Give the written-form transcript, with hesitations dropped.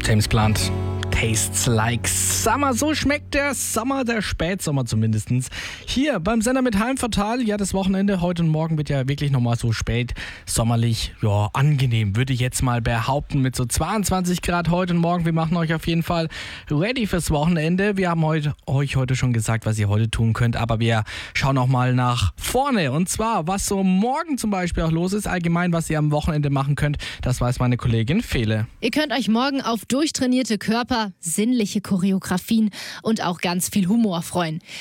James Blunt. Tastes like Summer. So schmeckt der Sommer, der Spätsommer zumindest. Hier beim Sender mit Heimvorteil. Ja, das Wochenende heute und morgen wird ja wirklich nochmal so spät sommerlich. Ja, angenehm, würde ich jetzt mal behaupten. Mit so 22 Grad heute und morgen. Wir machen euch auf jeden Fall ready fürs Wochenende. Wir haben euch heute schon gesagt, was ihr heute tun könnt. Aber wir schauen auch mal nach vorne. Und zwar, was so morgen zum Beispiel auch los ist. Allgemein, was ihr am Wochenende machen könnt. Das weiß meine Kollegin Fele. Ihr könnt euch morgen auf durchtrainierte Körper, sinnliche Choreografien und auch ganz viel Humor freuen.